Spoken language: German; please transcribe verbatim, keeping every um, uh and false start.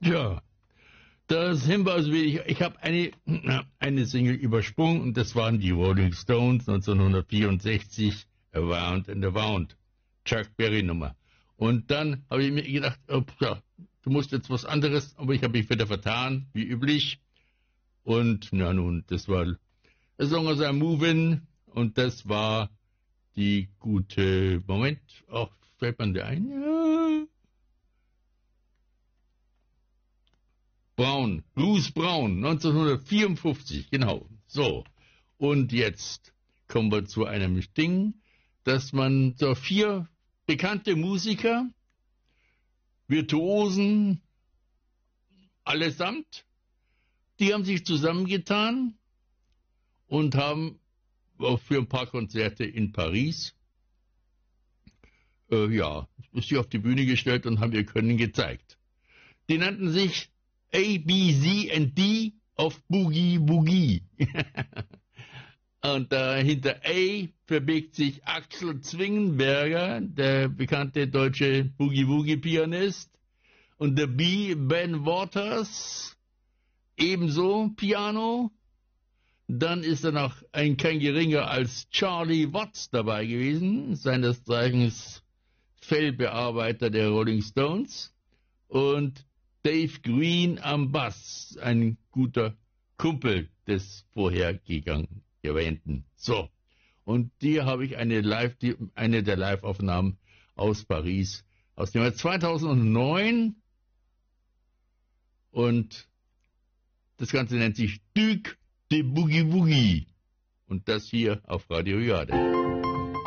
Ja, da sind wir also ich, ich habe eine, eine Single übersprungen und das waren die Rolling Stones neunzehnhundertvierundsechzig, Around and Around, Chuck Berry Nummer. Und dann habe ich mir gedacht, oh, ja, du musst jetzt was anderes, aber ich habe mich wieder vertan, wie üblich. Und na nun, das war A Song as I'm Moving und das war die gute, Moment, ach, fällt man der ein? Ja. Brown, Bruce Brown, neunzehnhundertvierundfünfzig, genau. So, und jetzt kommen wir zu einem Ding, dass man so vier bekannte Musiker, Virtuosen, allesamt, die haben sich zusammengetan und haben auch für ein paar Konzerte in Paris, äh, ja, sich auf die Bühne gestellt und haben ihr Können gezeigt. Die nannten sich A, B, C and D of Boogie Woogie. Und äh, hinter A verbirgt sich Axel Zwingenberger, der bekannte deutsche Boogie-Woogie-Pianist. Und der B, Ben Waters, ebenso Piano. Dann ist da noch ein kein geringer als Charlie Watts dabei gewesen, seines Zeichens Fellbearbeiter der Rolling Stones. Und Dave Green am Bass, ein guter Kumpel des vorhergegangen erwähnten. So, und hier habe ich eine, Live, die, eine der Live-Aufnahmen aus Paris aus dem Jahr zweitausendneun und das Ganze nennt sich Duc de Boogie Woogie und das hier auf Radio Jade.